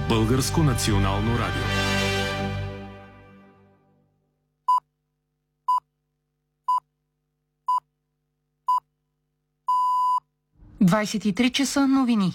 Българско национално радио. Двадесет и три часа новини.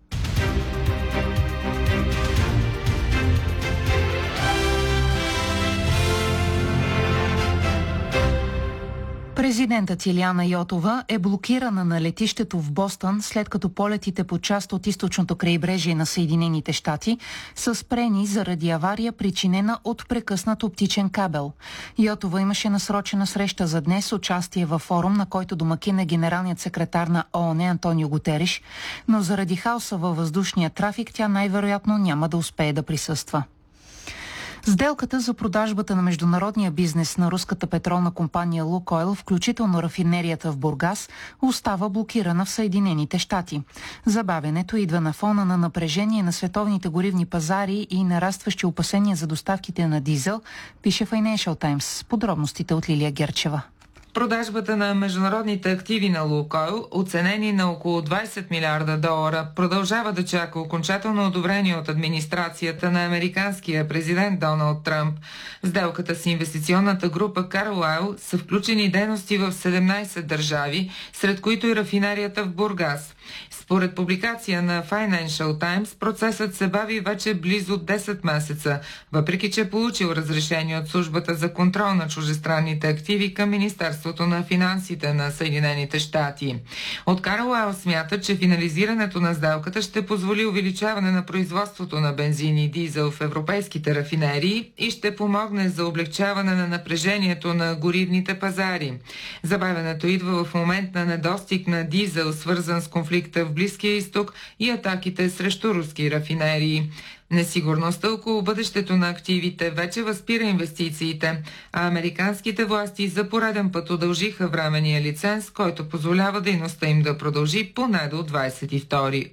Президентът Илияна Йотова е блокирана на летището в Бостън, след като полетите по част от източното крайбрежие на Съединените щати са спрени заради авария, причинена от прекъснат оптичен кабел. Йотова имаше насрочена среща за днес, участие във форум, на който домакин е генералният секретар на ООН Антонио Гутериш, но заради хаоса във въздушния трафик тя най-вероятно няма да успее да присъства. Сделката за продажбата на международния бизнес на руската петролна компания Лукойл, включително рафинерията в Бургас, остава блокирана в Съединените щати. Забавянето идва на фона на напрежение на световните горивни пазари и нарастващи опасения за доставките на дизел, пише Financial Times. Подробностите от Лилия Герчева. Продажбата на международните активи на Лукойл, оценени на около 20 милиарда долара, продължава да чака окончателно одобрение от администрацията на американския президент Доналд Тръмп. В сделката с инвестиционната група Carlyle са включени дейности в 17 държави, сред които и рафинерията в Бургас. Според публикация на Financial Times, процесът се бави вече близо 10 месеца, въпреки че е получил разрешение от службата за контрол на чуждестранните активи към Министерството на финансите на Съединените щати. От Carlyle смята, че финализирането на сделката ще позволи увеличаване на производството на бензин и дизел в европейските рафинерии и ще помогне за облегчаване на напрежението на горивните пазари. Забавянето идва в момент на недостиг на дизел, свързан с конфликта в Близкия изток и атаките срещу руски рафинерии. Несигурността около бъдещето на активите вече възпира инвестициите, а американските власти за пореден път удължиха временния лиценз, който позволява дейността им да продължи поне до 22